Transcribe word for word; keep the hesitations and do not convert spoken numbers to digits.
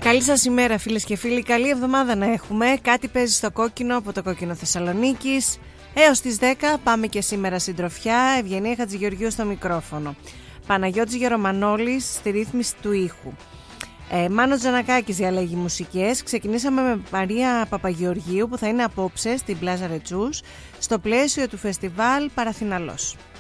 Καλή σας ημέρα φίλες και φίλοι, καλή εβδομάδα να έχουμε. Κάτι παίζει στο κόκκινο από το Κόκκινο Θεσσαλονίκης. Έως τις δέκα πάμε και σήμερα συντροφιά. Ευγενία Χατζηγεωργίου στο μικρόφωνο. Παναγιώτης Γερομανόλης στη ρύθμιση του ήχου. Ε, Μάνος Τζανακάκης διαλέγει μουσικές. Ξεκινήσαμε με Μαρία Παπαγεωργίου που θα είναι απόψε στην Πλάζα Ρετσούς στο πλαίσιο του φεστιβάλ Παραθυναλός.